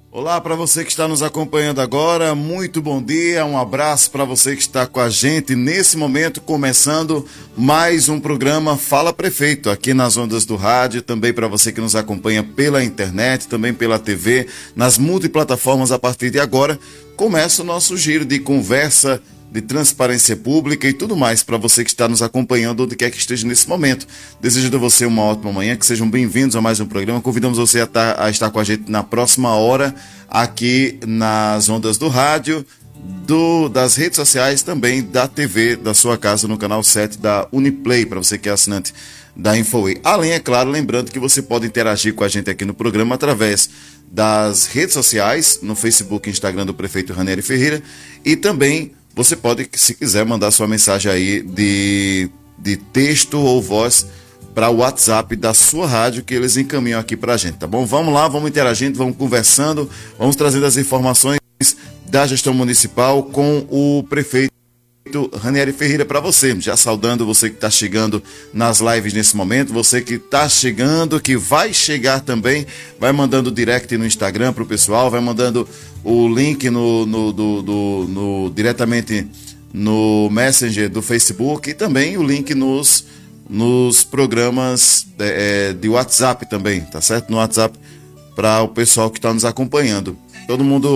Olá para você que está nos acompanhando agora, muito bom dia, um abraço para você que está com a gente nesse momento, começando mais um programa Fala Prefeito, aqui nas ondas do rádio, também para você que nos acompanha pela internet, também pela TV, nas multiplataformas a partir de agora, começa o nosso giro de conversa, de transparência pública e tudo mais para você que está nos acompanhando onde quer que esteja nesse momento. Desejando a você uma ótima manhã, que sejam bem-vindos a mais um programa. Convidamos você a estar com a gente na próxima hora aqui nas ondas do rádio, das redes sociais, também da TV da sua casa no canal 7 da Uniplay, para você que é assinante da Infoway. Além, é claro, lembrando que você pode interagir com a gente aqui no programa através das redes sociais, no Facebook e Instagram do prefeito Ranieri Ferreira, e também você pode, se quiser, mandar sua mensagem aí de texto ou voz para o WhatsApp da sua rádio, que eles encaminham aqui para a gente, tá bom? Vamos lá, vamos interagindo, vamos conversando, vamos trazendo as informações da gestão municipal com o prefeito Ranieri Ferreira para você. Já saudando você que está chegando nas lives nesse momento, você que está chegando, que vai chegar também, vai mandando direct no Instagram para o pessoal, vai mandando o link diretamente no Messenger do Facebook e também o link nos programas de WhatsApp também, tá certo? No WhatsApp para o pessoal que está nos acompanhando. Todo mundo